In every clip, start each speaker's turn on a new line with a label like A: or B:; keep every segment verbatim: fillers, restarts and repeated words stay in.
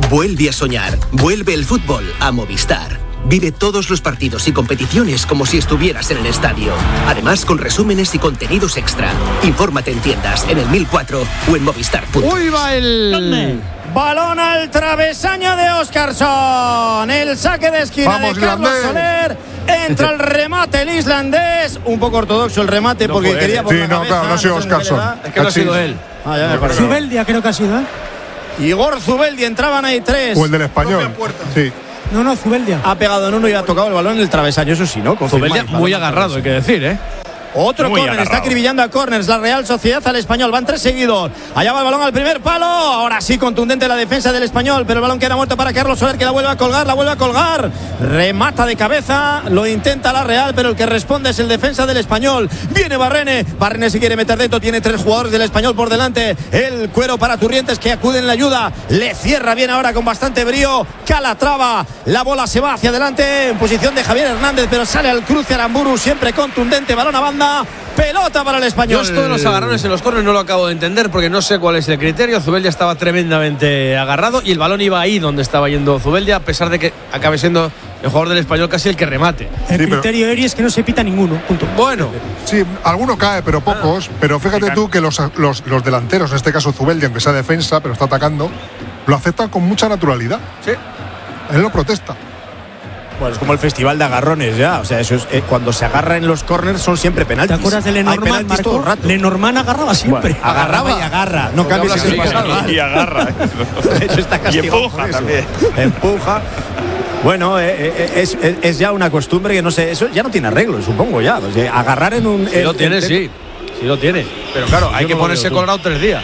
A: Vuelve a soñar. Vuelve el fútbol a Movistar. Vive todos los partidos y competiciones como si estuvieras en el estadio. Además, con resúmenes y contenidos extra. Infórmate en tiendas, en el mil cuatro o en Movistar.
B: ¡Uy, va el...
C: Balón al travesaño de Óscarsson. El saque de esquina
D: Vamos,
C: de Carlos
D: islandés.
C: Soler. Entra el remate el islandés. Un poco ortodoxo el remate, no porque fue, quería por
D: sí,
C: la
D: no,
C: cabeza.
D: claro, no ha sido Óscarsson.
B: Es que no ha sido él.
C: Ah, ya me parece.
E: Zubeldia creo que ha sido, ¿eh?
C: Igor Zubeldia, entraban ahí tres.
D: O el del Español. Sí.
E: No, no, Zubeldia.
C: Ha pegado en uno y ha tocado el balón en el travesaño, eso sí, ¿no?
B: Zubeldia muy agarrado, hay que decir, ¿eh?
C: Otro córner, está acribillando a córners la Real Sociedad al Español, van tres seguidos. Allá va el balón al primer palo, ahora sí contundente la defensa del Español, pero el balón queda muerto para Carlos Soler, que la vuelve a colgar, la vuelve a colgar. Remata de cabeza, lo intenta la Real, pero el que responde es el defensa del Español. Viene Barrene, Barrene se quiere meter dentro, tiene tres jugadores del Español por delante. El cuero para Turrientes, que acude en la ayuda, le cierra bien ahora con bastante brío. Calatrava, la bola se va hacia adelante en posición de Javier Hernández, pero sale al cruce Aramburu, siempre contundente, balón a banda. Pelota para el Español.
B: Yo esto de los agarrones en los córneres no lo acabo de entender porque no sé cuál es el criterio. Zubeldia estaba tremendamente agarrado y el balón iba ahí donde estaba yendo Zubeldia, a pesar de que acabe siendo el jugador del Español casi el que remate.
E: El
D: Sí,
E: criterio
D: pero...
E: Eri es que no se pita ninguno, punto.
B: Bueno,
D: Sí, alguno cae, pero pocos. Ah. Pero fíjate tú que los, los, los delanteros, en este caso Zubeldia, aunque sea defensa, pero está atacando, lo aceptan con mucha naturalidad.
B: Sí.
D: Él lo protesta.
C: Bueno, es como el festival de agarrones ya. O sea, eso es, eh, cuando se agarra en los corners son siempre penaltis.
E: ¿Te acuerdas de Lenormand, Marco? Lenormand agarraba siempre.
C: Bueno, agarraba y agarra. No cambies
B: ese
C: pasado.
F: Y agarra.
C: De hecho, está
F: Y
C: castigado
F: empuja
C: por eso.
F: también.
C: Empuja. Bueno, eh, eh, es, es, es ya una costumbre que no sé, eso ya no tiene arreglo, supongo ya. O sea, agarrar en un.
B: sí
C: en,
B: lo tiene,
C: en,
B: sí. Sí lo tiene. Pero claro, hay
C: Yo
B: que
C: no
B: ponerse
C: lo veo,
B: colorado tres días.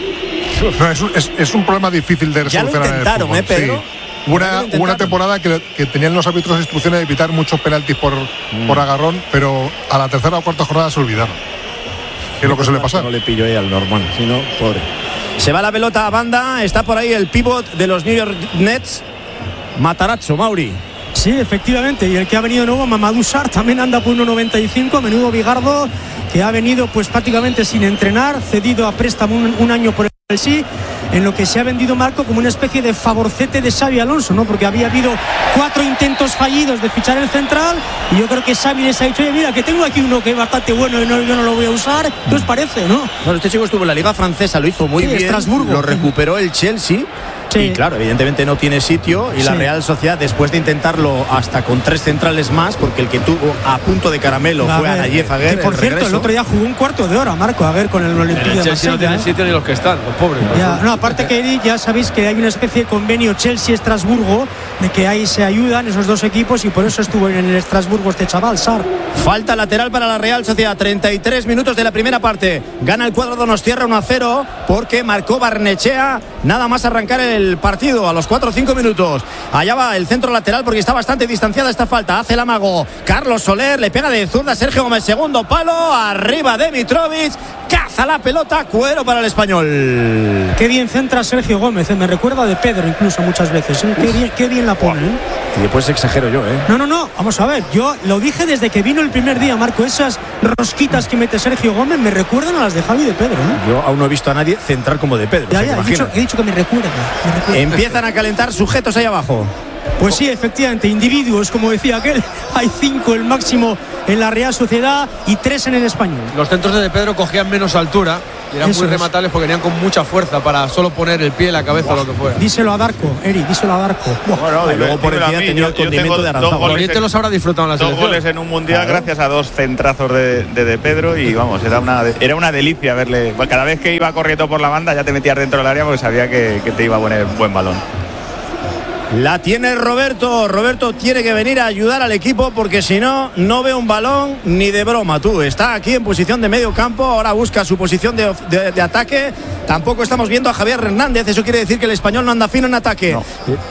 D: No, es, un, es, es un problema difícil de
C: Ya lo
D: solucionar
C: intentaron,
D: en el fútbol.
C: ¿eh, Pedro?
D: Sí. Una,
C: Ya lo
D: una temporada que, que tenían los árbitros instrucciones de evitar muchos penaltis por, mm. por agarrón, pero a la tercera o cuarta jornada se olvidaron. ¿Qué es lo que suele pasar?
C: No le pillo ahí al Norman, si no, pobre. Se va la pelota a banda, está por ahí el pívot de los New York Nets, Matarazzo, Mauri.
E: Sí, efectivamente, y el que ha venido nuevo, Mamadou Sarr, también anda por uno noventa y cinco, a menudo Bigardo, que ha venido pues prácticamente sin entrenar, cedido a préstamo un, un año por el sí, en lo que se ha vendido, Marco, como una especie de favorcete de Xabi Alonso, ¿no? Porque había habido cuatro intentos fallidos de fichar el central y yo creo que Xabi les ha dicho, oye, mira, que tengo aquí uno que es bastante bueno y no, yo no lo voy a usar. ¿Qué os parece, no?
C: Bueno, este chico estuvo en la Liga Francesa, lo hizo muy
E: sí,
C: bien,
E: Estrasburgo.
C: Lo recuperó el Chelsea. Sí. Y claro, evidentemente no tiene sitio y sí. La Real Sociedad, después de intentarlo hasta con tres centrales más, porque el que tuvo a punto de caramelo a fue Anayev Aguer.
E: Que por cierto, regreso. El otro día jugó un cuarto de hora, Marco Aguer, con el Olympique de Marsella.
B: No tiene
E: ¿eh?
B: sitio ni los que están, los pobres.
E: Ya, no, aparte que ya sabéis que hay una especie de convenio Chelsea-Estrasburgo, de que ahí se ayudan esos dos equipos y por eso estuvo en el Estrasburgo este chaval, Sarr.
C: Falta lateral para la Real Sociedad, treinta y tres minutos de la primera parte. Gana el cuadro Donostiarra uno a cero porque marcó Barnechea nada más arrancar el partido a los cuatro o cinco minutos. Allá va el centro lateral porque está bastante distanciada esta falta. Hace el amago Carlos Soler, le pega de zurda Sergio Gómez, segundo palo, arriba de Mitrovic, caza la pelota, cuero para el Español.
E: Qué bien centra Sergio Gómez, ¿eh? Me recuerda de Pedro incluso muchas veces, ¿eh? Qué bien, qué bien la pone, ¿eh?
C: Y después exagero yo, ¿eh?
E: No, no, no, vamos a ver, yo lo dije desde que vino el primer día, Marco, esas rosquitas que mete Sergio Gómez me recuerdan a las de Javi y de Pedro, ¿eh?
C: Yo aún no he visto a nadie centrar como de Pedro.
E: Ya, ya, he dicho, he dicho que me recuerda, me recuerda.
C: Empiezan a calentar sujetos ahí abajo.
E: Pues sí, efectivamente, individuos, como decía aquel, hay cinco el máximo en la Real Sociedad y tres en el Español.
B: Los centros de Pedro cogían menos altura y eran
E: Eso
B: muy
E: es.
B: rematables porque venían con mucha fuerza para solo poner el pie, la cabeza o lo que fuera.
E: Díselo a Darko, Eri, díselo a Darko.
F: Bueno,
C: y luego por encima tenía el condimento de Aranzado.
B: Oriente los habrá disfrutado en la
F: dos
B: selección.
F: goles en un mundial,
C: claro,
F: gracias a dos centrazos de, de, de Pedro y vamos, era una, era una delicia verle. Cada vez que iba corriendo por la banda ya te metías dentro del área porque sabía que, que te iba a poner buen balón.
C: La tiene Roberto. Roberto tiene que venir a ayudar al equipo porque si no, no ve un balón ni de broma. Tú está aquí en posición de medio campo. Ahora busca su posición de, de, de ataque. Tampoco estamos viendo a Javier Hernández. Eso quiere decir que el Español no anda fino en ataque. No.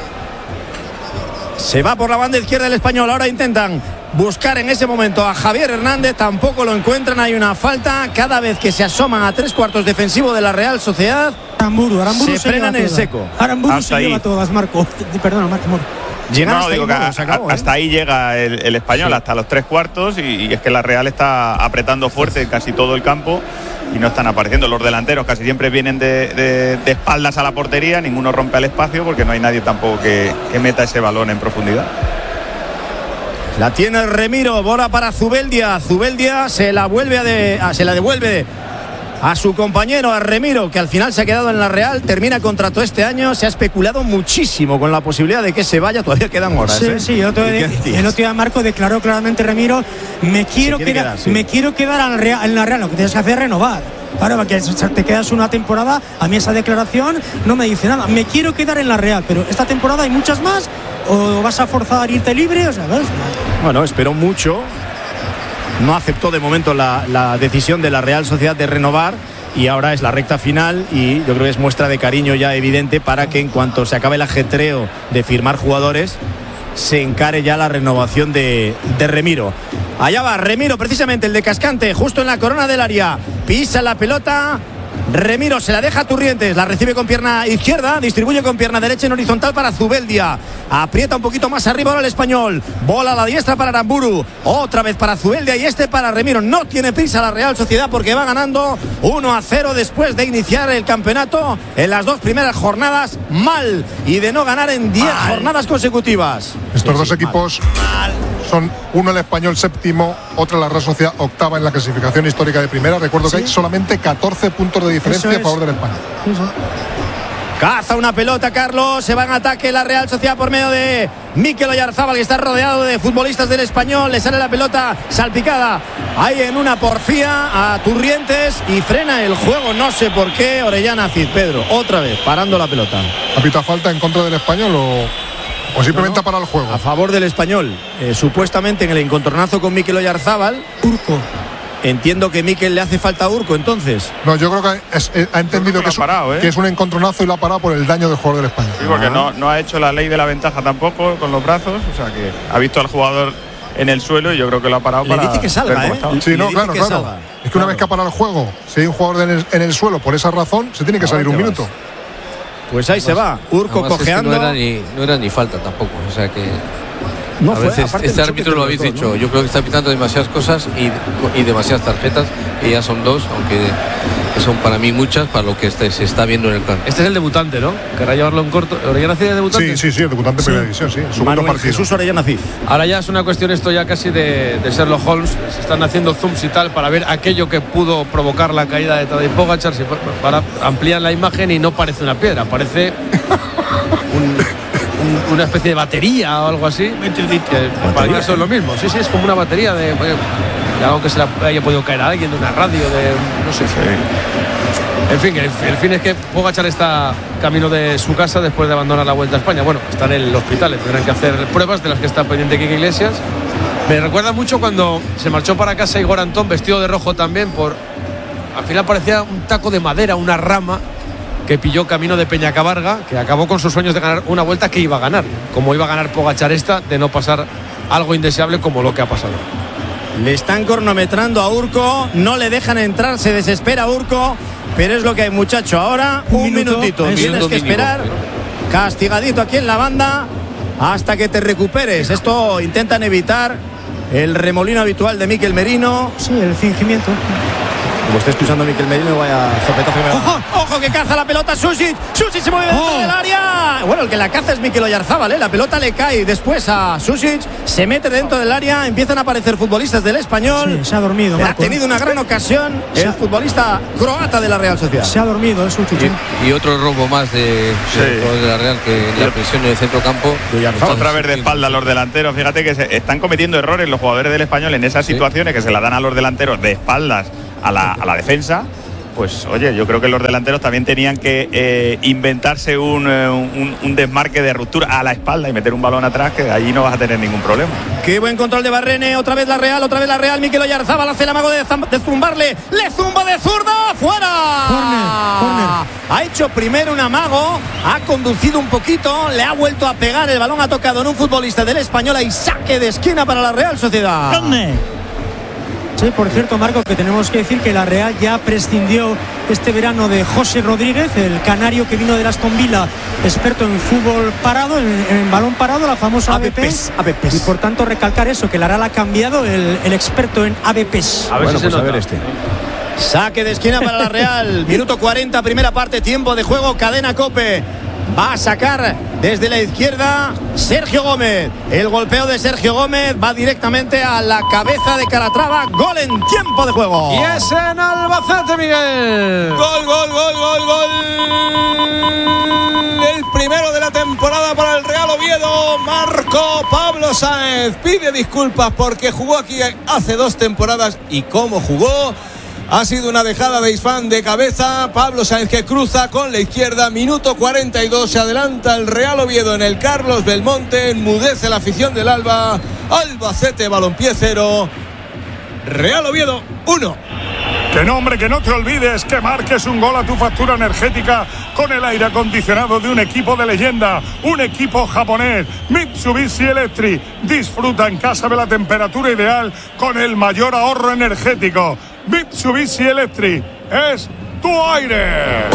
C: Se va por la banda izquierda el Español. Ahora intentan buscar en ese momento a Javier Hernández. Tampoco lo encuentran. Hay una falta. Cada vez que se asoman a tres cuartos defensivo de la Real Sociedad,
E: Aramburu, Aramburu
C: se,
E: se
C: frenan en
E: todas.
C: seco.
E: Aramburu
F: Hasta
E: se
F: ahí.
E: lleva todas, Marco. Perdona, Marco.
C: Llegan
F: no,
C: hasta,
F: digo
C: ahí,
F: que
C: bueno,
F: a,
C: se acabó,
F: hasta
C: ¿eh?
F: ahí llega el, el español, sí. hasta los tres cuartos, y, y es que la Real está apretando fuerte en casi todo el campo y no están apareciendo. Los delanteros casi siempre vienen de, de, de espaldas a la portería, ninguno rompe al espacio porque no hay nadie tampoco que, que meta ese balón en profundidad.
C: La tiene Remiro, bola para Zubeldia. Zubeldia se la vuelve a de, a, se la devuelve a su compañero, a Remiro, que al final se ha quedado en la Real, termina contrato este año. Se ha especulado muchísimo con la posibilidad de que se vaya, todavía quedan horas.
E: Sí,
C: ¿eh?
E: sí, el otro, día, el otro día Marco declaró claramente, Remiro, me quiero quedar, quedar sí. me quiero quedar en, Real, en la Real, lo que tienes que hacer es renovar. Claro, porque te quedas una temporada, a mí esa declaración no me dice nada. Me quiero quedar en la Real, pero esta temporada hay muchas más, o vas a forzar a irte libre, o sea, ¿ves?
C: Bueno, esperó mucho, no aceptó de momento la, la decisión de la Real Sociedad de renovar, y ahora es la recta final, y yo creo que es muestra de cariño ya evidente para que en cuanto se acabe el ajetreo de firmar jugadores, se encare ya la renovación de, de Remiro. Allá va Remiro, precisamente el de Cascante, justo en la corona del área, pisa la pelota. Remiro se la deja a Turrientes, la recibe con pierna izquierda, distribuye con pierna derecha en horizontal para Zubeldia, aprieta un poquito más arriba ahora el español, bola a la diestra para Aramburu, otra vez para Zubeldia y este para Remiro. No tiene prisa la Real Sociedad porque va ganando uno a cero después de iniciar el campeonato en las dos primeras jornadas mal, y de no ganar en diez jornadas consecutivas.
D: Estos
C: sí,
D: dos
C: sí,
D: equipos
C: mal.
D: son uno el español séptimo, otro la Real Sociedad octava en la clasificación histórica de primera. Recuerdo ¿Sí? que hay solamente catorce puntos de diferencia a favor del español.
C: Sí, sí. Caza una pelota Carlos, se va en ataque la Real Sociedad por medio de Mikel Oyarzábal, que está rodeado de futbolistas del español. Le sale la pelota salpicada ahí en una porfía a Turrientes y frena el juego, no sé por qué. Orellana Cid, Pedro, otra vez parando la pelota.
D: ¿Ha pitado falta en contra del español o, o simplemente ha parado el juego?
C: A favor del español, eh, supuestamente en el encontronazo con Mikel Oyarzábal.
E: Urco.
C: Entiendo que Mikel le hace falta a Urco, entonces.
D: No, yo creo que es, es, ha entendido que, que, es, parado, ¿eh? que es un encontronazo y lo ha parado por el daño del jugador del español.
F: Sí, porque ah. no, no ha hecho la ley de la ventaja tampoco con los brazos, o sea que ha visto al jugador en el suelo y yo creo que lo ha parado
C: le
F: para.
C: Le dice que salga, ¿eh?
D: Sí, no, claro, claro. Salga. Es que claro. una vez que ha parado el juego, si hay un jugador en el, en el suelo por esa razón, se tiene que salir un minuto.
C: Pues ahí además, se va, Urco cojeando.
G: Es que no, era ni, no era ni falta tampoco, o sea que.
C: No
G: a
C: fue,
G: veces este árbitro lo habéis dos, dicho, ¿no? Yo creo que está pitando demasiadas cosas y, y demasiadas tarjetas, y ya son dos, aunque son para mí muchas para lo que este, se está viendo en el campo.
B: Este es el debutante, ¿no? Querrá llevarlo en corto. ¿Orellana Cid es debutante?
D: Sí, sí, sí, el debutante en sí. primera división, sí. Segundo
C: Manuel
D: partido.
C: Jesús Orellana Cid.
B: Ahora ya es una cuestión esto ya casi de, de Sherlock Holmes. Se están haciendo zooms y tal para ver aquello que pudo provocar la caída de Tadej Pogačar. Si para ampliar la imagen y no parece una piedra, parece un... una especie de batería o algo así, que para mí eso es lo mismo. Sí, sí, es como una batería de, de algo que se le haya podido caer a alguien, de una radio, de no sé. Sí. En fin, el, el fin es que Pogačar está camino de su casa después de abandonar la Vuelta a España. Bueno, está en el hospital, tendrán que hacer pruebas de las que está pendiente Quique Iglesias. Me recuerda mucho cuando se marchó para casa Igor Antón, vestido de rojo también, por al final parecía un taco de madera, una rama que pilló camino de Peñacabarga, que acabó con sus sueños de ganar una vuelta que iba a ganar, como iba a ganar Pogačar esta, de no pasar algo indeseable como lo que ha pasado.
C: Le están cronometrando a Urco, no le dejan entrar, se desespera Urco, pero es lo que hay, muchacho. Ahora un, un minuto, minutito, tienes minuto que mínimo, esperar, pero... castigadito aquí en la banda, hasta que te recuperes. Esto intentan evitar el remolino habitual de Mikel Merino.
E: Sí, el fingimiento.
C: Como esté escuchando Mikel Merino, vaya sopetazo que me ¡Ojo! ¡Ojo que caza la pelota Susic! ¡Susic se mueve dentro oh. del área! Bueno, el que la caza es Mikel Oyarzábal, ¿eh? La pelota le cae después a Susic, se mete dentro del área, empiezan a aparecer futbolistas del español.
E: Sí, se ha dormido, Marco.
C: Ha tenido una gran ocasión el ha... futbolista croata de la Real Sociedad.
E: Se ha dormido, es un chucho.
G: Y, y otro robo más de, sí. de, de la Real, que la presión en el centro campo.
F: Otra vez de espalda a los delanteros. Fíjate que se están cometiendo errores los jugadores del español en esas sí. situaciones que se la dan a los delanteros de espaldas a la, a la defensa. Pues oye, yo creo que los delanteros también tenían que eh, inventarse un, un, un desmarque de ruptura a la espalda y meter un balón atrás, que allí no vas a tener ningún problema.
C: Qué buen control de Barrene, otra vez la Real, otra vez la Real. Mikel Oyarzábal hace el amago de, de zumbarle, le zumba de zurda, fuera.
E: Corner, corner.
C: Ha hecho primero un amago, ha conducido un poquito, le ha vuelto a pegar, el balón ha tocado en un futbolista del español y saque de esquina para la Real Sociedad.
E: ¿Dónde? Sí, por cierto, Marco, que tenemos que decir que la Real ya prescindió este verano de José Rodríguez, el canario que vino de Aston Villa, experto en fútbol parado, en, en balón parado, la famosa A B P.
C: A B P.
E: Y por tanto recalcar eso, que la Real ha cambiado el, el experto en A B P.
B: A ver
C: bueno,
B: si
C: pues
B: se
C: a ver este. Saque de esquina para la Real. Minuto cuarenta, primera parte, tiempo de juego, cadena COPE. Va a sacar desde la izquierda Sergio Gómez. El golpeo de Sergio Gómez va directamente a la cabeza de Calatrava. Gol en tiempo de juego.
B: Y es en Albacete, Miguel.
H: Gol, gol, gol, gol, gol. El primero de la temporada para el Real Oviedo. Marco Pablo Sáenz. Pide disculpas porque jugó aquí hace dos temporadas. ¿Y cómo jugó? Ha sido una dejada de Isfán de cabeza. Pablo Sáenz que cruza con la izquierda. Minuto cuarenta y dos. Se adelanta el Real Oviedo en el Carlos Belmonte. Enmudece la afición del Alba. Albacete Balompié cero. Real Oviedo uno.
I: Que no, hombre, que no te olvides que marques un gol a tu factura energética con el aire acondicionado de un equipo de leyenda, un equipo japonés, Mitsubishi Electric. Disfruta en casa de la temperatura ideal con el mayor ahorro energético. Mitsubishi Electric es tu aire.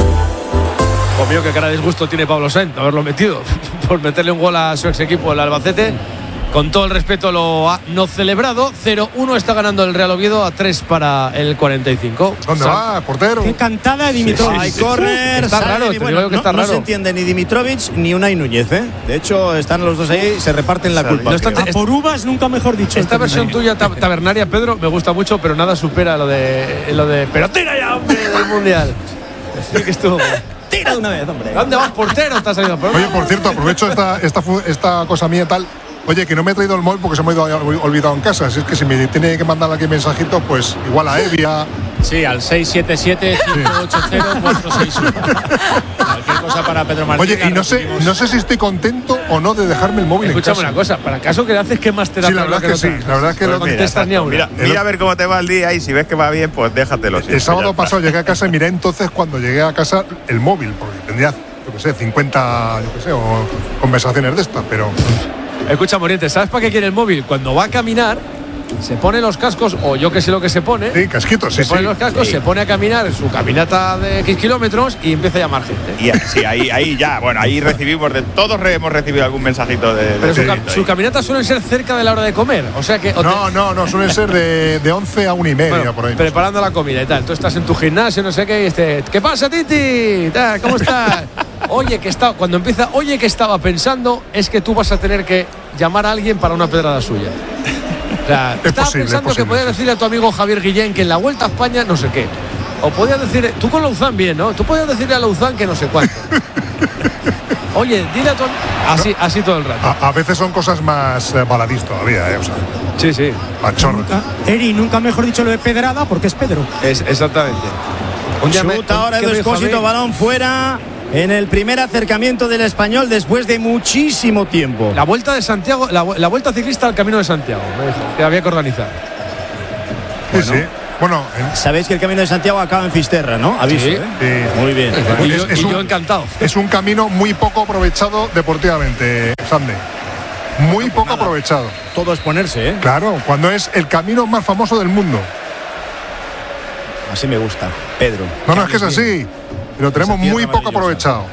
B: Obvio que cara de disgusto tiene Pablo Sáenz de haberlo metido por meterle un gol a su ex equipo, el Albacete. Con todo el respeto lo ha no celebrado. cero uno está ganando el Real Oviedo, a tres para el cuarenta y cinco.
D: ¿Dónde
B: Sam.
D: va, portero?
E: Qué cantada de Dimitrovic.
C: Hay córner.
B: Está raro, te digo yo que está
C: no,
B: raro.
C: no se entiende ni Dimitrovic ni Unai Núñez, ¿eh? De hecho, están los dos ahí y se reparten la culpa.
B: No obstante,
E: A por uvas, nunca mejor dicho.
B: esta
E: este
B: versión
E: tema.
B: tuya tab- tabernaria, Pedro, me gusta mucho, pero nada supera lo de lo de pero tira ya, hombre, del Mundial. Sí que estuvo.
C: Tira de una vez, hombre.
B: ¿Dónde vas, portero? Te has salido.
D: Oye, por cierto, aprovecho esta, esta, fu- esta cosa mía tal. Oye, que no me he traído el móvil porque se me ha ido- olvidado en casa. Así es que si me tiene que mandar aquí mensajito, pues igual a Evia.
J: Sí, al seis siete siete, cinco ocho cero, cuatro seis uno. Cualquier cosa para Pedro Martín.
D: Oye, y no sé, no sé si estoy contento o no de dejarme el móvil
B: Escúchame
D: en casa.
B: una cosa, para el caso que le haces, ¿qué más te da?
D: Sí, la verdad que sí, la verdad que
B: no
D: lo-
B: contestas ni a una.
F: Mira, mira a ver cómo te va el día y si ves que va bien, pues déjatelo.
D: El sábado pasado llegué a casa y miré entonces cuando llegué a casa el móvil, porque tendría, yo qué sé, cincuenta, yo qué sé, o conversaciones de estas, pero...
B: Escucha, Moriente, ¿sabes para qué quiere el móvil? Cuando va a caminar, se pone los cascos, o yo que sé lo que se pone.
D: Sí, casquitos, sí,
B: se pone
D: sí.
B: los cascos,
F: Sí.
B: se pone a caminar su caminata de X kilómetros y empieza a llamar gente.
F: Y sí, ahí, ahí ya, bueno, ahí recibimos, de todos re- hemos recibido algún mensajito de.
B: Pero
F: de
B: su,
F: texto
B: ca-
F: ahí.
B: sus caminatas suelen ser cerca de la hora de comer, o sea que... o te-
D: No, no, no, suelen ser de, de once a una y media,
B: bueno,
D: por ahí.
B: preparando la comida y tal. Tú estás en tu gimnasio, no sé qué, y este, ¿qué pasa, Titi? Tal, ¿cómo estás? Oye, que estaba, cuando empieza, oye, que estaba pensando, es que tú vas a tener que llamar a alguien para una pedrada suya. O sea,
D: Es
B: estaba
D: posible,
B: pensando
D: es
B: que
D: posible,
B: podías
D: sí.
B: decirle a tu amigo Javier Guillén que en la Vuelta a España no sé qué. O podías decir, tú con Lauzán bien, ¿no? Tú podías decirle a Lauzán que no sé cuánto. Oye, dile a tu... Así, así todo el rato.
D: A, a veces son cosas más eh, baladís todavía, ¿eh? O sea,
B: Sí, sí.
D: machorras.
E: Nunca, Eri, nunca mejor dicho lo de pedrada porque es Pedro.
B: Es, exactamente. Un día me-
C: Chuta ahora
B: ¿qué
C: Edu
B: me dijo a mí?
C: Expósito, balón fuera. En el primer acercamiento del Español después de muchísimo tiempo.
B: La Vuelta de Santiago, la, la Vuelta ciclista al Camino de Santiago, me dijo, que había que organizar.
D: Sí, sí. Bueno, en-
C: Sabéis que el Camino de Santiago acaba en Fisterra, ¿no? Aviso,
B: Sí.
C: ¿eh?
D: Sí.
C: Muy bien.
B: Y,
D: Es-
B: yo,
D: es
B: y
D: un-
B: yo encantado.
D: es un camino muy poco aprovechado deportivamente, Sande. Muy poco aprovechado.
C: Todo es ponerse, ¿eh?
D: Claro, cuando es el camino más famoso del mundo.
C: Así me gusta, Pedro.
D: No, no, es que es así. Lo tenemos
C: Esa tierra
D: muy poco
C: maravillosa.
D: aprovechado.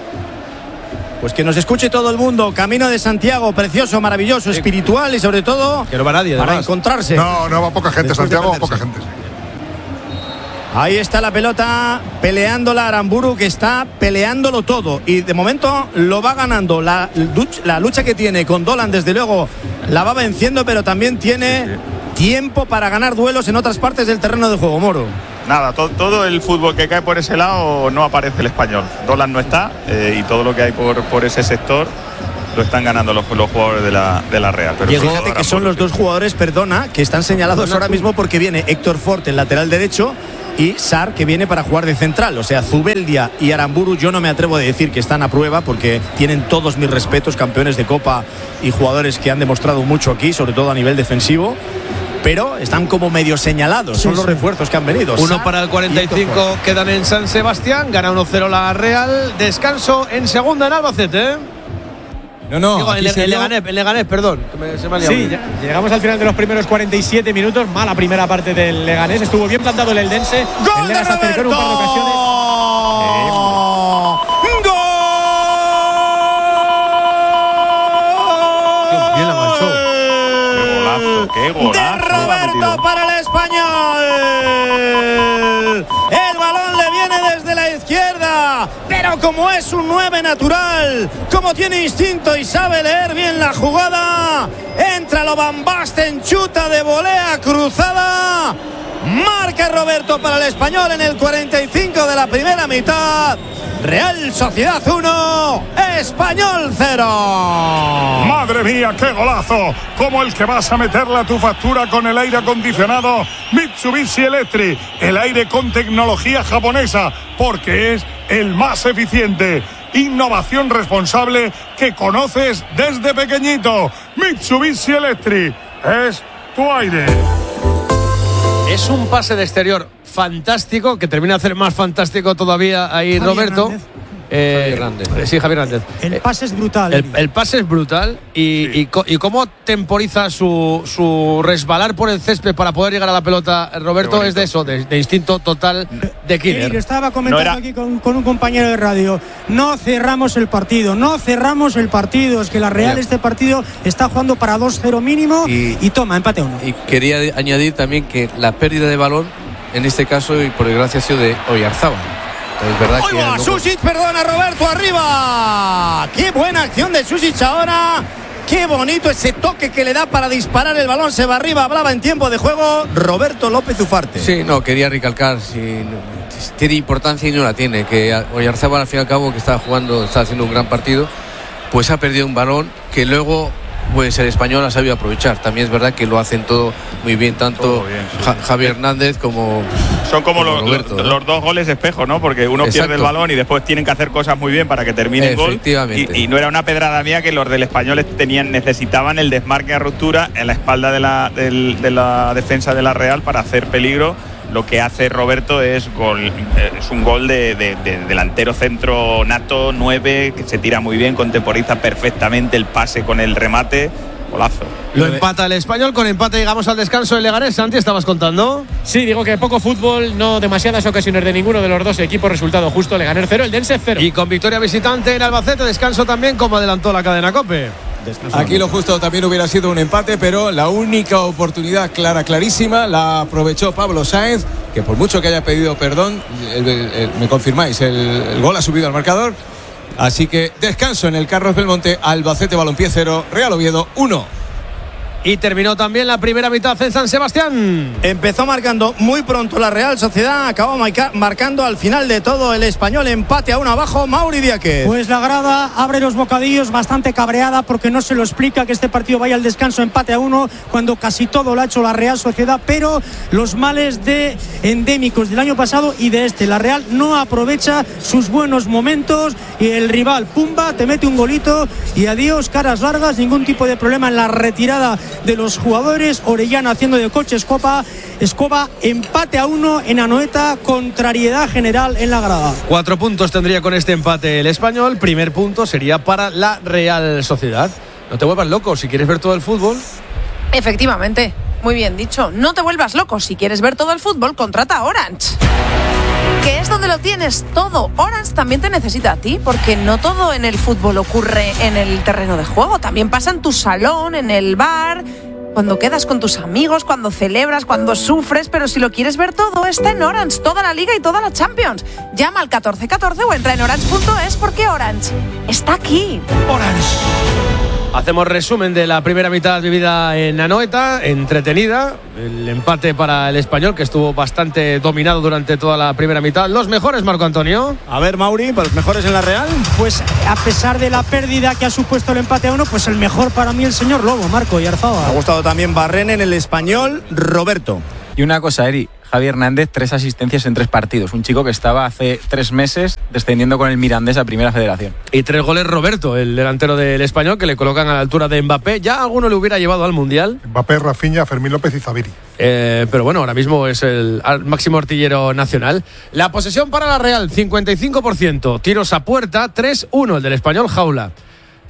C: Pues que nos escuche todo el mundo. Camino de Santiago, precioso, maravilloso, espiritual y sobre todo
B: Que no va nadie,
C: para
B: además.
C: encontrarse.
D: No, no va poca gente,
C: Después de
D: Santiago, va poca
C: perderse.
D: gente. sí.
C: Ahí está la pelota peleándola Aramburu, que está peleándolo todo y de momento lo va ganando. La, luch- la lucha que tiene con Dolan, desde luego, la va venciendo, pero también tiene tiempo para ganar duelos en otras partes del terreno de juego, Moro.
F: Nada, to- todo el fútbol que cae por ese lado no aparece el español. Dolan no está eh, y todo lo que hay por, por ese sector lo están ganando los, los jugadores de la, de la Real. Pero
C: Y
F: sobre
C: fíjate
F: todo
C: que son los
F: Aramburu,
C: dos jugadores, perdona, que están señalados
B: Perdona
C: ahora
B: tú.
C: mismo porque viene Héctor Fort, el lateral derecho, y Sar, que viene para jugar de central. O sea, Zubeldia y Aramburu, yo no me atrevo a decir que están a prueba porque tienen todos mis respetos, campeones de Copa y jugadores que han demostrado mucho aquí, sobre todo a nivel defensivo. Pero están como medio señalados,
E: Sí,
C: son los
E: sí.
C: refuerzos que han venido.
B: Uno
C: Sar
B: para el cuarenta y
C: Héctor
B: cinco,
C: Fort.
B: quedan en San Sebastián, gana uno cero la Real, descanso en segunda en Albacete. ¿eh?
H: No, no.
B: Digo, el, el, Leganés, el Leganés, perdón. Me, se me ha liado.
J: Sí, llegamos al final de los primeros cuarenta y siete minutos. Mala primera parte del Leganés. Estuvo bien plantado el Eldense.
C: ¡Gol
J: el
C: de
J: Lega se acercó en un par de ocasiones.
C: ¡Gol!
B: Bien la manchó.
F: Qué golazo, qué golazo.
C: De Roberto para el Español. El balón le viene desde la izquierda, pero como es un nueve natural, como tiene instinto y sabe leer bien la jugada, entra lo Van Basten, chuta de volea cruzada. Marca Roberto para el Español en el cuarenta y cinco de la primera mitad. Real Sociedad uno, Español cero.
I: Madre mía, qué golazo, como el que vas a meterle a tu factura con el aire acondicionado Mitsubishi Electric, el aire con tecnología japonesa, porque es el más eficiente. Innovación responsable que conoces desde pequeñito. Mitsubishi Electric es tu aire.
B: Es un pase de exterior fantástico, que termina de hacer más fantástico todavía ahí
E: Javier
B: Roberto.
E: Hernández.
B: Eh,
G: Javier Hernández.
B: Sí, Javier Hernández.
E: El pase es brutal.
B: El, el pase es brutal y, y, y cómo temporiza su, su resbalar por el césped para poder llegar a la pelota, Roberto, es de eso, de, de instinto total de
E: Sí,
B: killer.
E: lo estaba comentando
F: No era-
E: aquí con, con un compañero de radio. No cerramos el partido, no cerramos el partido. Es que la Real
G: Mira.
E: este partido está jugando para dos cero mínimo y,
G: Y-
E: toma, empate a uno.
G: Y quería de- añadir también que la pérdida de balón, en este caso, y por desgracia, ha sido de Oyarzábal. Es verdad que
C: ¡Oiga!
G: no-
C: Susic, perdona, Roberto, arriba. Qué buena acción de Susic ahora. Qué bonito ese toque que le da para disparar. El balón se va arriba. Hablaba en tiempo de juego Roberto López Ufarte.
G: Sí, no, quería recalcar si, si tiene importancia y no la tiene, que Oyarzábal al fin y al cabo, que está jugando, está haciendo un gran partido, pues ha perdido un balón que luego pues el Español ha sabido aprovechar. También es verdad que lo hacen todo muy bien, tanto
F: Todo bien, sí,
G: Ja-
F: sí.
G: Javier Hernández como
F: Son como,
G: como
F: los,
G: Roberto,
F: los,
G: ¿no?
F: los dos goles espejo, ¿no? Porque uno
G: Exacto.
F: pierde el balón y después tienen que hacer cosas muy bien para que termine el gol.
G: Efectivamente.
F: Y, y no era una pedrada mía que los del Español tenían, necesitaban el desmarque a ruptura en la espalda de la, del- de la defensa de la Real para hacer peligro. Lo que hace Roberto es gol, es un gol de, de- de delantero centro nato, nueve, que se tira muy bien, contemporiza perfectamente el pase con el remate. Golazo.
B: Lo empata el Español, con empate llegamos al descanso del Leganés. Santi, estabas contando.
J: Sí, digo que poco fútbol, no demasiadas ocasiones de ninguno de los dos equipos. Resultado justo, Leganés cero, Eldense cero.
B: Y con victoria visitante en Albacete, descanso también, como adelantó la cadena COPE.
H: Aquí lo justo también hubiera sido un empate, pero la única oportunidad clara, clarísima, la aprovechó Pablo Sáenz, que por mucho que haya pedido perdón, el- el- el- me confirmáis, el, el gol ha subido al marcador. Así que descanso en el Carlos Belmonte, Albacete Balompié cero, Real Oviedo uno.
B: Y terminó también la primera mitad en San Sebastián.
C: Empezó marcando muy pronto la Real Sociedad, acabó marca- marcando al final de todo el Español, empate a uno abajo, Mauri Diáquez.
E: Pues la grada abre los bocadillos bastante cabreada porque no se lo explica que este partido vaya al descanso empate a uno cuando casi todo lo ha hecho la Real Sociedad, pero los males de endémicos del año pasado y de este, la Real no aprovecha sus buenos momentos y el rival, pumba, te mete un golito y adiós, caras largas, ningún tipo de problema en la retirada de los jugadores. Orellana haciendo de coche escoba, escoba empate a uno en Anoeta, contrariedad general en la grada.
B: Cuatro puntos tendría con este empate el Español. Primer punto sería para la Real Sociedad. No te vuelvas loco, si quieres ver todo el fútbol.
K: Efectivamente, muy bien dicho. No te vuelvas loco. Si quieres ver todo el fútbol, contrata a Orange. Que es donde lo tienes todo. Orange también te necesita a ti, porque no todo en el fútbol ocurre en el terreno de juego. También pasa en tu salón, en el bar, cuando quedas con tus amigos, cuando celebras, cuando sufres. Pero si lo quieres ver todo, está en Orange, toda la Liga y toda la Champions. Llama al catorce catorce o entra en orange punto es, porque Orange está aquí.
B: Hacemos resumen de la primera mitad vivida en Anoeta, entretenida. El empate para el Español, que estuvo bastante dominado durante toda la primera mitad. Los mejores, Marco Antonio.
C: A ver, Mauri, ¿para los mejores en la Real?
E: Pues a pesar de la pérdida que ha supuesto el empate a uno, pues el mejor para mí el señor Lobo, Marco
C: Me ha
E: Oyarzábal.
C: gustado también Barrene en el Español, Roberto.
L: Y una cosa, Eri, Javier Hernández, tres asistencias en tres partidos. Un chico que estaba hace tres meses descendiendo con el Mirandés a Primera Federación.
B: Y tres goles Roberto, el delantero del Español, que le colocan a la altura de Mbappé. Ya alguno le hubiera llevado al Mundial.
D: Mbappé, Rafinha, Fermín López y Zaviri.
B: Eh, pero bueno, ahora mismo es el máximo artillero nacional. La posesión para la Real, cincuenta y cinco por ciento. Tiros a puerta, tres uno, el del Español, jaula.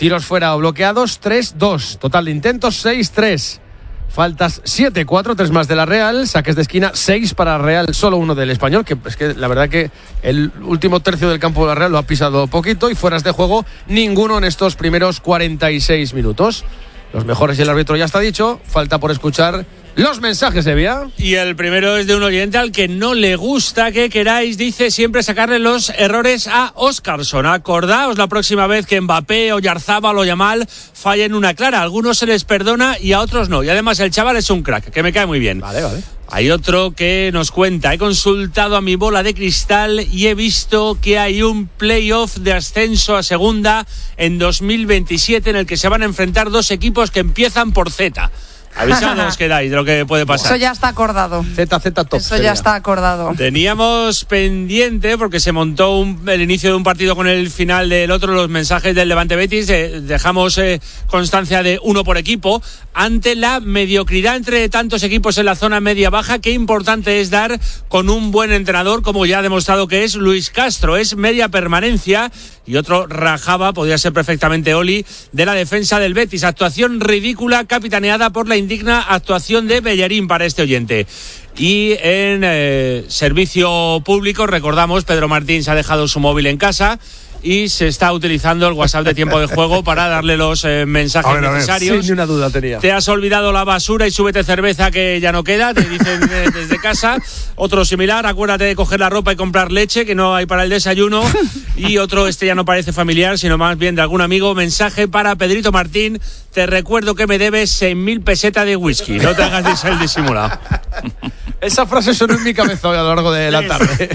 B: Tiros fuera o bloqueados, tres dos. Total de intentos, seis tres. Faltas siete cuatro, tres más de la Real. Saques de esquina, seis para Real, solo uno del Español, que es que la verdad que el último tercio del campo de la Real lo ha pisado poquito, y fueras de juego, ninguno en estos primeros cuarenta y seis minutos. Los mejores y el árbitro ya está dicho. Falta por escuchar los mensajes de vía.
J: Y el primero es de un oyente al que no le gusta que queráis, dice, siempre sacarle los errores a Óscarson. Acordaos la próxima vez que Mbappé, Oyarzábal o Yamal fallen una clara. A algunos se les perdona y a otros no. Y además el chaval es un crack, que me cae muy bien.
B: Vale, vale.
J: Hay otro que nos cuenta: he consultado a mi bola de cristal y he visto que hay un playoff de ascenso a segunda en dos mil veintisiete en el que se van a enfrentar dos equipos que empiezan por Z. Avisados quedáis de lo que puede pasar.
K: Eso ya está acordado.
B: Z Z top.
K: Eso
B: sería.
K: ya está acordado.
J: Teníamos pendiente, porque se montó un, el inicio de un partido con el final del otro, los mensajes del Levante Betis. Eh, dejamos eh, constancia de uno por equipo. Ante la mediocridad entre tantos equipos en la zona media-baja, qué importante es dar con un buen entrenador, como ya ha demostrado que es Luis Castro. Es media permanencia. Y otro rajaba, podría ser perfectamente Oli, de la defensa del Betis. Actuación ridícula, capitaneada por la indigna actuación de Bellerín para este oyente. Y en eh, servicio público, recordamos, Pedro Martín se ha dejado su móvil en casa y se está utilizando el WhatsApp de tiempo de juego para darle los eh, mensajes
B: a ver, a ver.
J: necesarios.
B: Sí, ni una duda tenía.
J: Te has olvidado la basura y súbete cerveza que ya no queda, te dicen desde casa. Otro similar: acuérdate de coger la ropa y comprar leche, que no hay para el desayuno. Y otro, este ya no parece familiar, sino más bien de algún amigo. Mensaje para Pedrito Martín: te recuerdo que me debes seis mil pesetas de whisky, no te hagas el disimulado.
B: Esa frase sonó en mi cabeza a lo largo de la tarde.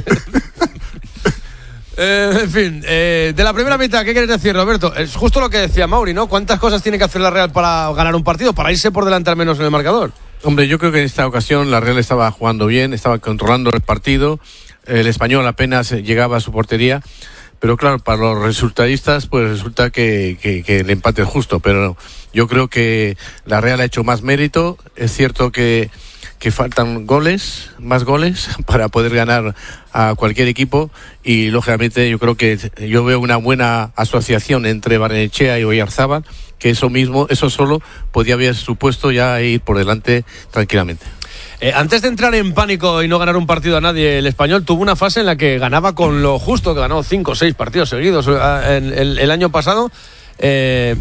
B: Eh, en fin, eh, de la primera mitad, ¿qué quieres decir, Roberto? Es justo lo que decía Mauri, ¿no? ¿Cuántas cosas tiene que hacer la Real para ganar un partido, para irse por delante al menos en el marcador?
G: Hombre, yo creo que en esta ocasión la Real estaba jugando bien, estaba controlando el partido. El Español apenas llegaba a su portería. Pero claro, para los resultadistas, pues resulta que, que, que el empate es justo. Pero yo creo que la Real ha hecho más mérito. Es cierto que que faltan goles, más goles para poder ganar a cualquier equipo, y lógicamente yo creo que yo veo una buena asociación entre Barrenechea y Oyarzábal, que eso mismo, eso solo podía haber supuesto ya ir por delante tranquilamente.
B: Eh, antes de entrar en pánico y no ganar un partido a nadie, el Español tuvo una fase en la que ganaba con lo justo, que ganó cinco o seis partidos seguidos el, el, el año pasado. Eh,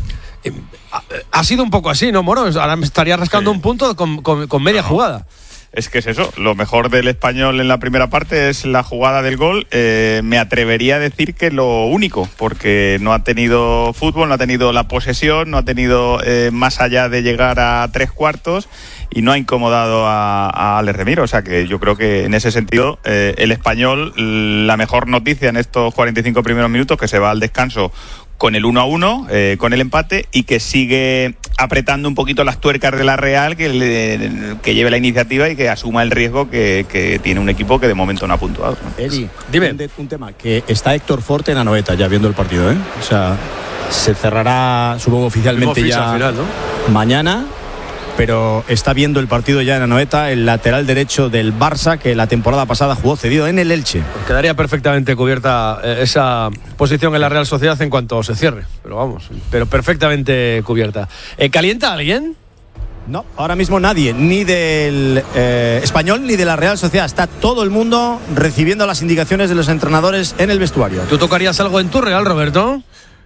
B: Ha sido un poco así, ¿no, Moro? Ahora me estaría rascando sí. un punto con, con, con media no. jugada.
F: Es que es eso, lo mejor del Español en la primera parte es la jugada del gol. Eh, me atrevería a decir que lo único, porque no ha tenido fútbol, no ha tenido la posesión, no ha tenido eh, más allá de llegar a tres cuartos, y no ha incomodado a, a Alex Remiro. O sea que yo creo que en ese sentido eh, el Español, la mejor noticia en estos cuarenta y cinco primeros minutos, que se va al descanso con el uno a uno, eh, con el empate, y que sigue apretando un poquito las tuercas de la Real, que, le, que lleve la iniciativa y que asuma el riesgo que, que tiene un equipo que de momento no ha puntuado.
C: Eli, dime un, un tema, que está Héctor Forte en Anoeta ya viendo el partido, ¿eh? O sea, se cerrará, supongo, oficialmente ya
B: final, ¿no?
C: mañana. Pero está viendo el partido ya en Anoeta, el lateral derecho del Barça, que la temporada pasada jugó cedido en el Elche.
B: Pues quedaría perfectamente cubierta esa posición en la Real Sociedad en cuanto se cierre. Pero vamos, pero perfectamente cubierta. ¿Eh, ¿Calienta alguien?
C: No, ahora mismo nadie, ni del eh, Español ni de la Real Sociedad. Está todo el mundo recibiendo las indicaciones de los entrenadores en el vestuario.
B: ¿Tú tocarías algo en tu Real, Roberto?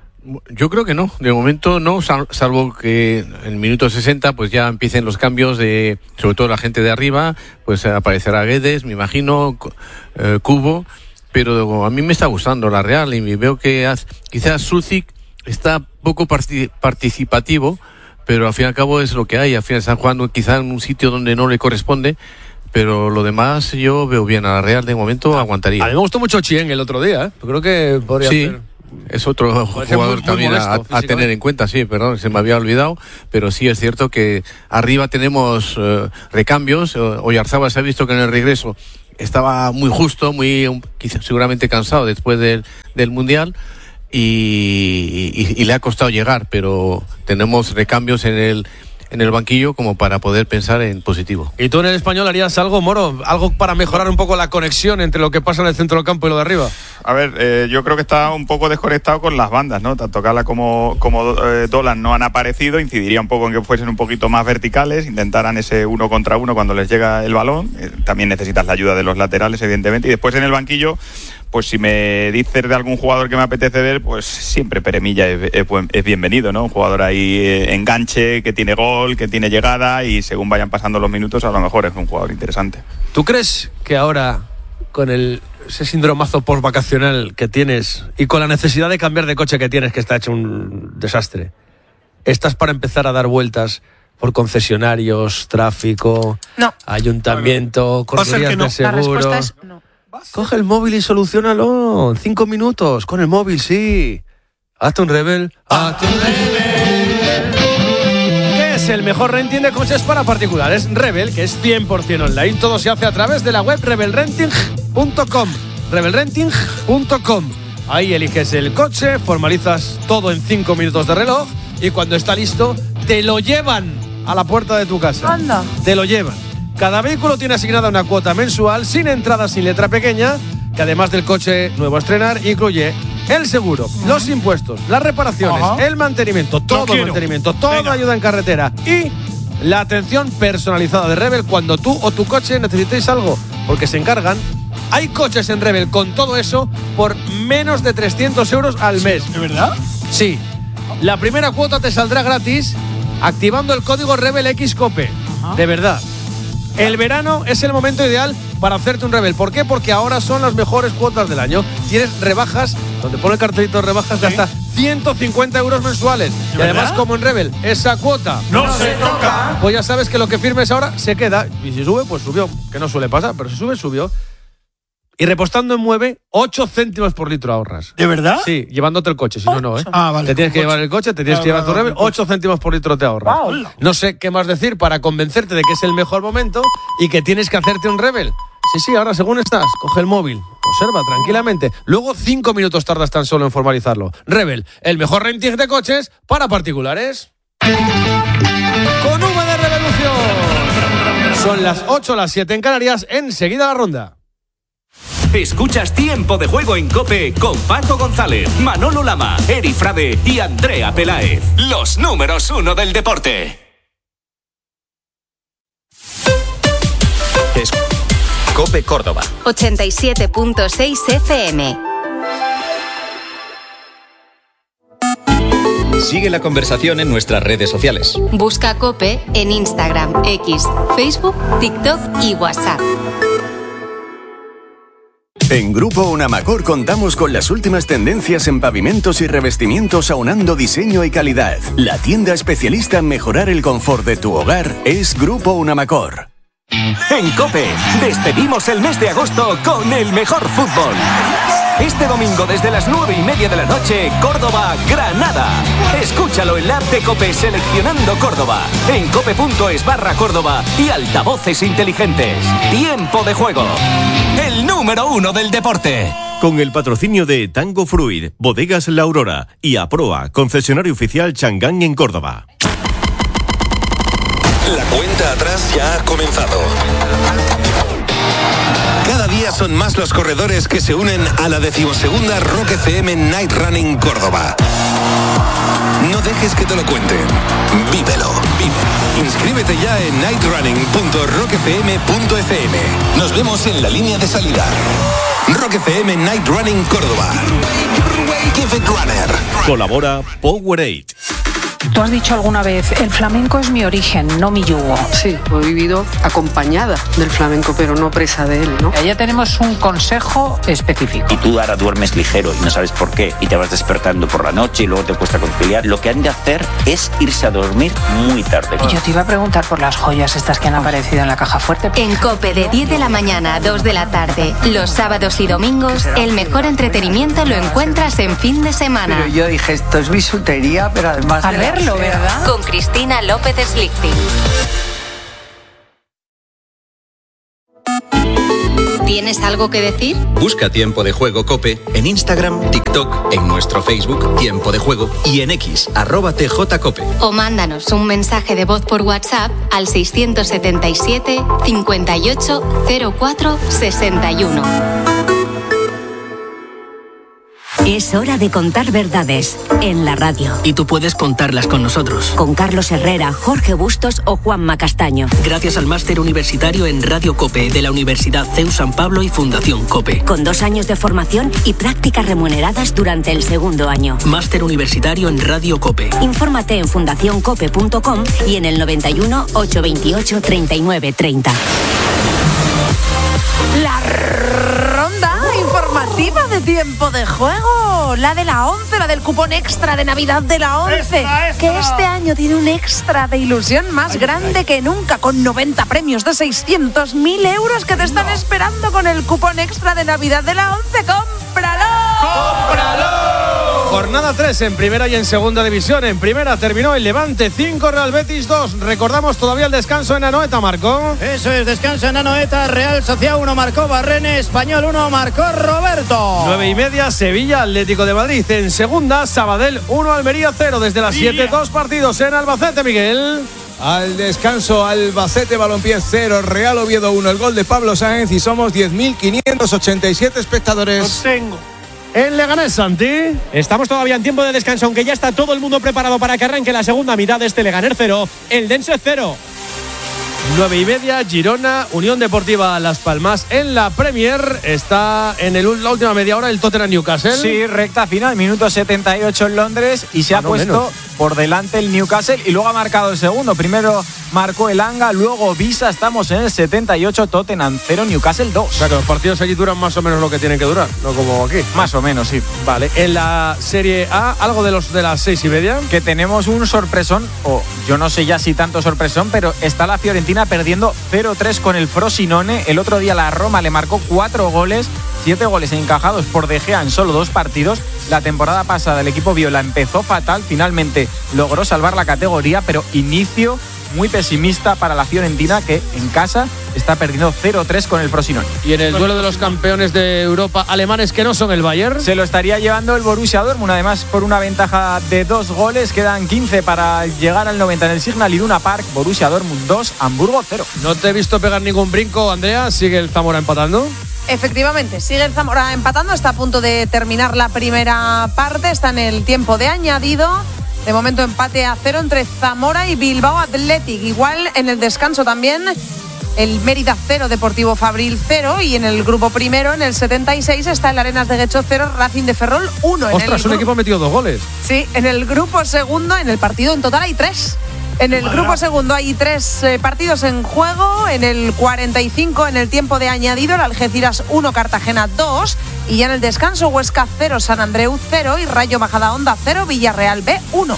G: Yo creo que no, de momento no, salvo que en el minuto sesenta pues ya empiecen los cambios de, sobre todo la gente de arriba, pues aparecerá Guedes, me imagino, eh, Cubo, pero a mí me está gustando la Real y veo que has, quizás Sucic está poco participativo, pero al fin y al cabo es lo que hay. Al final están jugando quizá en un sitio donde no le corresponde, pero lo demás yo veo bien a la Real, de momento ah, aguantaría.
B: A mí me gustó mucho Chien el otro día, ¿eh? Creo que podría
G: sí.
B: ser...
G: Es otro jugador muy, también muy molesto, a, a tener en cuenta, sí, perdón, se me había olvidado, pero sí es cierto que arriba tenemos uh, recambios. Oyarzábal se ha visto que en el regreso estaba muy justo, muy um, quizá, seguramente cansado después del, del Mundial y, y, y le ha costado llegar, pero tenemos recambios en el en el banquillo como para poder pensar en positivo.
B: ¿Y tú en el Español harías algo, Moro? ¿Algo para mejorar un poco la conexión entre lo que pasa en el centro del campo y lo de arriba?
F: A ver, eh, yo creo que está un poco desconectado con las bandas, ¿no? Tanto Cala como, como eh, Dolan no han aparecido, incidiría un poco en que fuesen un poquito más verticales, intentaran ese uno contra uno cuando les llega el balón. Eh, también necesitas la ayuda de los laterales, evidentemente, y después en el banquillo, pues si me dices de algún jugador que me apetece ver, pues siempre Peremilla es, es, es bienvenido, ¿no? Un jugador ahí eh, enganche, que tiene gol, que tiene llegada, y según vayan pasando los minutos, a lo mejor es un jugador interesante.
B: ¿Tú crees que ahora, con el ese síndromazo post-vacacional que tienes y con la necesidad de cambiar de coche que tienes, que está hecho un desastre, estás para empezar a dar vueltas por concesionarios, tráfico,
K: no.
B: ayuntamiento, correrías
K: no.
B: de seguro?
K: La respuesta es no.
B: Coge el móvil y solucionalo en cinco minutos. Con el móvil, sí. Hazte un Rebel. Hazte un Rebel. ¿Qué es el mejor renting de coches para particulares? Rebel, que es cien por ciento online. Todo se hace a través de la web rebel renting punto com. rebel renting punto com. Ahí eliges el coche, formalizas todo en cinco minutos de reloj y cuando está listo, te lo llevan a la puerta de tu casa.
K: Anda.
B: Te lo llevan. Cada vehículo tiene asignada una cuota mensual sin entrada, sin letra pequeña, que además del coche nuevo a estrenar, incluye el seguro, uh-huh. los impuestos, las reparaciones, uh-huh. el mantenimiento, todo el mantenimiento, toda Venga. ayuda en carretera y la atención personalizada de Rebel cuando tú o tu coche necesitéis algo, porque se encargan. Hay coches en Rebel con todo eso por menos de trescientos euros al mes.
M: ¿De verdad?
B: Sí. La primera cuota te saldrá gratis activando el código RebelXCope. Uh-huh. De verdad. El verano es el momento ideal para hacerte un Rebel. ¿Por qué? Porque ahora son las mejores cuotas del año. Tienes rebajas, donde pone el cartelito de rebajas, de hasta ciento cincuenta euros mensuales. Y además, ¿verdad? Como en Rebel, esa cuota
M: no, no se toca.
B: Pues ya sabes que lo que firmes ahora se queda. Y si sube, pues subió. Que no suele pasar, pero si sube, subió. Y repostando en Mueve, ocho céntimos por litro ahorras.
M: ¿De verdad?
B: Sí, llevándote el coche, si no, no, ¿eh?
M: Ah, vale.
B: Te tienes que llevar el coche, te tienes
M: ah,
B: que llevar tu
M: vale,
B: Rebel, ocho céntimos por litro te ahorras. Wow. No sé qué más decir para convencerte de que es el mejor momento y que tienes que hacerte un Rebel. Sí, sí, ahora según estás, coge el móvil, observa tranquilamente. Luego cinco minutos tardas tan solo en formalizarlo. Rebel, el mejor renting de coches para particulares. Con V de Revolución. Son las ocho, las siete en Canarias, enseguida la ronda.
N: Escuchas Tiempo de Juego en COPE con Paco González, Manolo Lama, Eri Frade y Andrea Peláez. Los números uno del deporte.
O: Es COPE Córdoba.
P: ochenta y siete punto seis F M.
O: Sigue la conversación en nuestras redes sociales.
P: Busca COPE en Instagram, X, Facebook, TikTok y WhatsApp.
Q: En Grupo Unamacor contamos con las últimas tendencias en pavimentos y revestimientos aunando diseño y calidad. La tienda especialista en mejorar el confort de tu hogar es Grupo Unamacor.
N: En COPE, despedimos el mes de agosto con el mejor fútbol. Este domingo desde las nueve y media de la noche, Córdoba-Granada. Escúchalo en la app de COPE seleccionando Córdoba, en cope.es barra Córdoba y altavoces inteligentes. Tiempo de Juego. El número uno del deporte.
R: Con el patrocinio de Tango Fruit, Bodegas La Aurora y Aproa, concesionario oficial Changán en Córdoba.
S: La cuenta atrás ya ha comenzado. Cada día son más los corredores que se unen a la decimosegunda Rock F M Night Running Córdoba. No dejes que te lo cuenten. Vívelo. Vive. Inscríbete ya en night running punto rock f m punto f m. Nos vemos en la línea de salida. Rock F M Night Running Córdoba. Give it runner.
R: Colabora Powerade.
T: Tú has dicho alguna vez, el flamenco es mi origen, no mi yugo.
U: Sí, he vivido acompañada del flamenco, pero no presa de él, ¿no?
T: Allá tenemos un consejo específico.
V: Y tú ahora duermes ligero y no sabes por qué, y te vas despertando por la noche y luego te cuesta conciliar. Lo que han de hacer es irse a dormir muy tarde.
T: Y yo te iba a preguntar por las joyas estas que han aparecido en la caja fuerte.
P: En COPE de diez de la mañana a dos de la tarde, los sábados y domingos, el mejor entretenimiento lo encuentras en fin de semana.
U: Pero yo dije, esto es bisutería, pero además...
T: Al verlo, ¿verdad?
P: Con Cristina López Slichting. ¿Tienes algo que decir?
O: Busca Tiempo de Juego COPE en Instagram, TikTok, en nuestro Facebook Tiempo de Juego y en X, arroba T J Cope.
P: O mándanos un mensaje de voz por WhatsApp al seiscientos setenta y siete, cincuenta y ocho, cero cuatro, sesenta y uno.
A: Es hora de contar verdades en la radio.
M: Y tú puedes contarlas con nosotros.
A: Con Carlos Herrera, Jorge Bustos o Juanma Castaño.
M: Gracias al máster universitario en Radio COPE de la Universidad C E U San Pablo y Fundación COPE.
A: Con dos años de formación y prácticas remuneradas durante el segundo año.
M: Máster universitario en Radio COPE.
A: Infórmate en fundación cope punto com y en el noventa y uno, ochocientos veintiocho, treinta y nueve treinta.
K: La ronda informativa de Tiempo de Juego, la de la once, la del cupón extra de Navidad de la once, extra, extra. Que este año tiene un extra de ilusión más ay, grande ay. que nunca, con noventa premios de seiscientos mil euros que te están no. esperando con el cupón extra de Navidad de la once. ¡Cómpralo!
B: ¡Cómpralo! Jornada tres en primera y en segunda división. En primera terminó el Levante cinco, Real Betis dos. Recordamos todavía el descanso en Anoeta, Marco.
C: Eso es, descanso en Anoeta. Real Sociedad uno, marcó Barrene. Español uno, marcó Roberto.
B: nueve y media, Sevilla, Atlético de Madrid. En segunda, Sabadell uno, Almería cero. Desde las siete, dos partidos en Albacete, Miguel.
H: Al descanso, Albacete Balompié cero, Real Oviedo uno. El gol de Pablo Sáenz y somos diez mil quinientos ochenta y siete espectadores.
B: Los tengo. En Leganés, Santi.
W: Estamos todavía en tiempo de descanso, aunque ya está todo el mundo preparado para que arranque la segunda mitad de este Leganés cero, el Dense cero.
B: nueve y media, Girona, Unión Deportiva Las Palmas. En la Premier está en el, la última media hora el Tottenham Newcastle.
L: Sí, recta final, minuto setenta y ocho en Londres y se ah, ha no, puesto menos. por delante el Newcastle y luego ha marcado el segundo. Primero marcó el Anga, luego Visa. Estamos en el setenta y ocho, Tottenham cero, Newcastle dos.
B: O sea que los partidos allí duran más o menos lo que tienen que durar, no como aquí.
L: Más o menos, sí.
B: Vale, en la Serie A, algo de los de las seis y media.
L: Que tenemos un sorpresón, o yo no sé ya si tanto sorpresón, pero está la Fiorentina perdiendo cero tres con el Frosinone. El otro día la Roma le marcó cuatro goles, siete goles encajados por De Gea en solo dos partidos. La temporada pasada el equipo viola empezó fatal, finalmente logró salvar la categoría, pero inicio muy pesimista para la Fiorentina, que en casa está perdiendo cero tres con el Frosinone.
B: Y en el duelo de los campeones de Europa alemanes que no son el Bayern,
L: se lo estaría llevando el Borussia Dortmund, además por una ventaja de dos goles. Quedan quince para llegar al noventa en el Signal Iduna Park. Borussia Dortmund dos, Hamburgo cero.
B: No te he visto pegar ningún brinco, Andrea. ¿Sigue el Zamora empatando?
K: Efectivamente, sigue el Zamora empatando. Está a punto de terminar la primera parte. Está en el tiempo de añadido. De momento empate a cero entre Zamora y Bilbao Athletic. Igual en el descanso también el Mérida cero, Deportivo Fabril cero. Y en el grupo primero, en el setenta y seis, está el Arenas de Guecho cero, Racing de Ferrol uno.
B: Ostras, un equipo ha metido dos goles.
K: Sí, en el grupo segundo, en el partido en total hay tres. En el grupo segundo hay tres eh, partidos en juego. En el cuarenta y cinco, en el tiempo de añadido, el Algeciras uno, Cartagena dos. Y ya en el descanso, Huesca cero, San Andreu cero y Rayo Majadahonda cero, Villarreal B uno.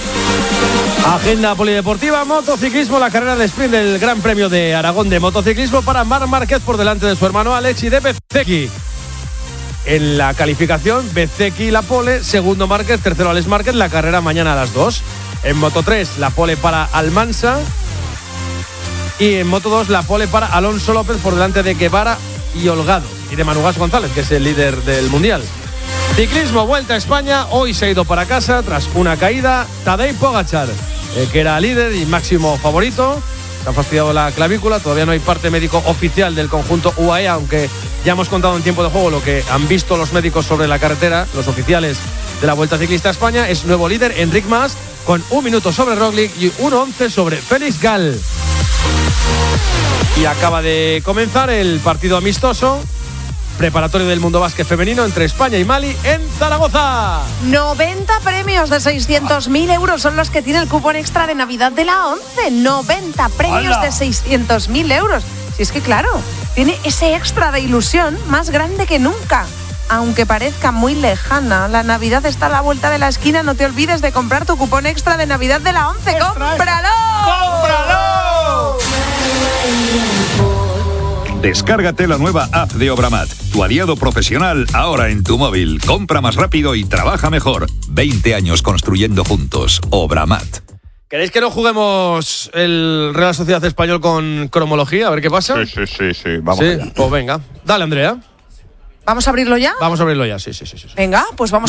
B: Agenda polideportiva, motociclismo, la carrera de sprint del Gran Premio de Aragón de motociclismo para Marc Márquez por delante de su hermano Alex y de Bezzecchi. En la calificación, Bezzecchi la pole, segundo Márquez, tercero Alex Márquez. La carrera mañana a las dos. En Moto tres, la pole para Almansa. Y en Moto dos, la pole para Alonso López por delante de Guevara y Holgado. Y de Manu Gas González, que es el líder del Mundial. Ciclismo, Vuelta a España. Hoy se ha ido para casa tras una caída. Tadej Pogačar, eh, que era líder y máximo favorito. Se ha fastidiado la clavícula. Todavía no hay parte médico oficial del conjunto U A E, aunque ya hemos contado en tiempo de juego lo que han visto los médicos sobre la carretera, los oficiales de la Vuelta Ciclista a España. Es nuevo líder Enric Mas, con un minuto sobre Roglic y uno once sobre Félix Gall. Y acaba de comenzar el partido amistoso preparatorio del Mundo Básquet femenino entre España y Mali en Zaragoza.
K: noventa premios de seiscientos mil euros son los que tiene el cupón extra de Navidad de la once. noventa premios de seiscientos mil euros. Si es que claro, tiene ese extra de ilusión más grande que nunca. Aunque parezca muy lejana, la Navidad está a la vuelta de la esquina. No te olvides de comprar tu cupón extra de Navidad de la once. ¡Cómpralo!
B: ¡Cómpralo!
X: Descárgate la nueva app de Obramat, tu aliado profesional ahora en tu móvil. Compra más rápido y trabaja mejor. veinte años construyendo juntos. Obramat.
B: ¿Queréis que no juguemos el Real Sociedad Español con cromología? A ver qué pasa.
F: Sí, sí, sí, sí. Vamos
B: sí,
F: allá.
B: Pues venga. Dale, Andrea.
K: ¿Vamos a abrirlo ya?
B: Vamos a abrirlo ya, sí, sí, sí. sí.
K: Venga, pues vamos.